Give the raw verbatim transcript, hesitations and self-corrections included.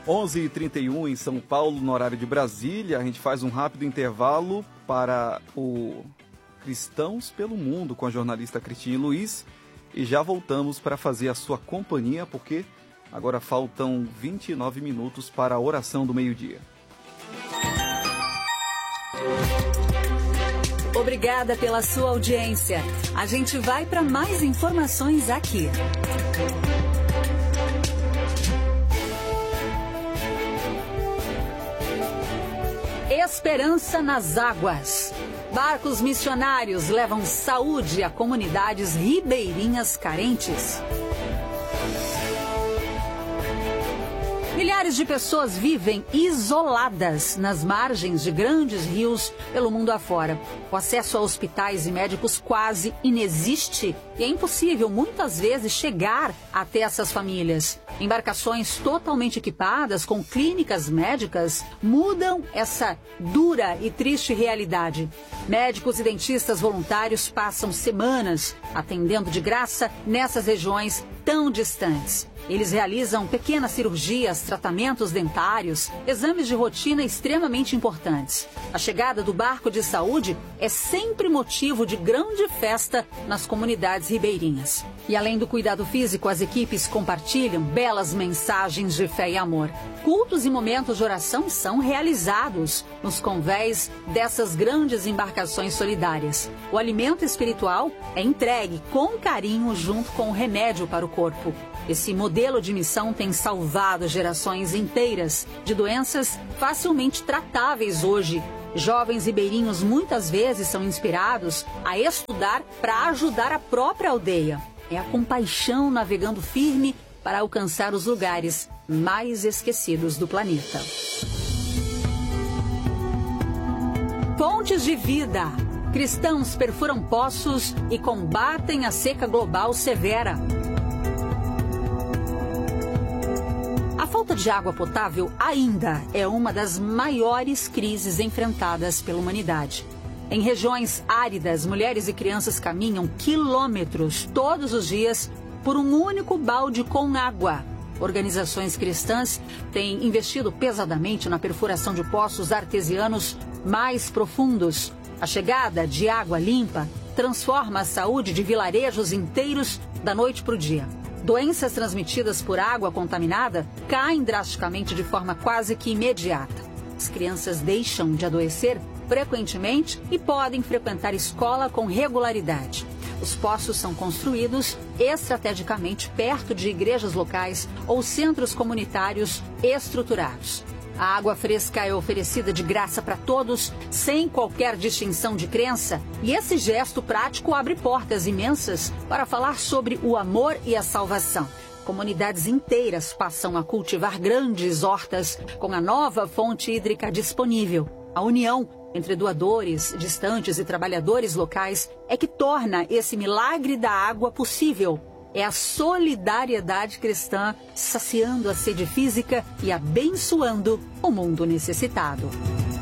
onze e trinta e um em São Paulo, no horário de Brasília. A gente faz um rápido intervalo para o Cristãos pelo Mundo com a jornalista Cristina Luiz. E já voltamos para fazer a sua companhia, porque agora faltam vinte e nove minutos para a oração do meio-dia. Obrigada pela sua audiência. A gente vai para mais informações aqui. Esperança nas águas. Barcos missionários levam saúde a comunidades ribeirinhas carentes. Milhares de pessoas vivem isoladas nas margens de grandes rios pelo mundo afora. O acesso a hospitais e médicos quase inexiste e é impossível, muitas vezes, chegar até essas famílias. Embarcações totalmente equipadas com clínicas médicas mudam essa dura e triste realidade. Médicos e dentistas voluntários passam semanas atendendo de graça nessas regiões tão distantes. Eles realizam pequenas cirurgias, tratamentos dentários, exames de rotina extremamente importantes. A chegada do barco de saúde é sempre motivo de grande festa nas comunidades ribeirinhas. E além do cuidado físico, as equipes compartilham belas mensagens de fé e amor. Cultos e momentos de oração são realizados nos convéis dessas grandes embarcações solidárias. O alimento espiritual é entregue com carinho junto com o remédio para o corpo. Esse modelo de missão tem salvado gerações inteiras de doenças facilmente tratáveis hoje. Jovens ribeirinhos muitas vezes são inspirados a estudar para ajudar a própria aldeia. É a compaixão navegando firme para alcançar os lugares mais esquecidos do planeta. Fontes de vida. Cristãos perfuram poços e combatem a seca global severa. A falta de água potável ainda é uma das maiores crises enfrentadas pela humanidade. Em regiões áridas, mulheres e crianças caminham quilômetros todos os dias por um único balde com água. Organizações cristãs têm investido pesadamente na perfuração de poços artesianos mais profundos. A chegada de água limpa transforma a saúde de vilarejos inteiros da noite para o dia. Doenças transmitidas por água contaminada caem drasticamente de forma quase que imediata. As crianças deixam de adoecer frequentemente e podem frequentar escola com regularidade. Os poços são construídos estrategicamente perto de igrejas locais ou centros comunitários estruturados. A água fresca é oferecida de graça para todos, sem qualquer distinção de crença, e esse gesto prático abre portas imensas para falar sobre o amor e a salvação. Comunidades inteiras passam a cultivar grandes hortas com a nova fonte hídrica disponível. A união entre doadores distantes e trabalhadores locais é que torna esse milagre da água possível. É a solidariedade cristã saciando a sede física e abençoando o mundo necessitado.